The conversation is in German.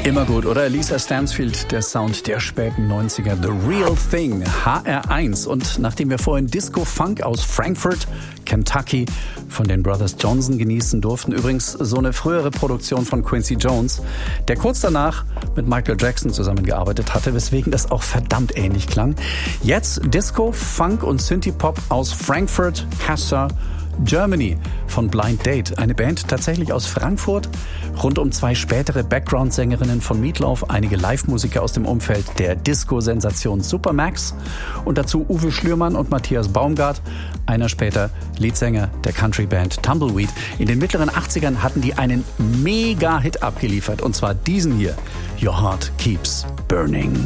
Immer gut, oder? Lisa Stansfield, der Sound der späten 90er. The Real Thing, HR1. Und nachdem wir vorhin Disco-Funk aus Frankfurt, Kentucky, von den Brothers Johnson genießen durften, übrigens so eine frühere Produktion von Quincy Jones, der kurz danach mit Michael Jackson zusammengearbeitet hatte, weswegen das auch verdammt ähnlich klang. Jetzt Disco, Funk und Synthie-Pop aus Frankfurt, Hesse, Germany von Blind Date, eine Band tatsächlich aus Frankfurt, rund um 2 spätere Background-Sängerinnen von Meatloaf, einige Live-Musiker aus dem Umfeld der Disco-Sensation Supermax und dazu Uwe Schlürmann und Matthias Baumgart, einer später Leadsänger der Country-Band Tumbleweed. In den mittleren 80ern hatten die einen Mega-Hit abgeliefert, und zwar diesen hier, Your Heart Keeps Burning.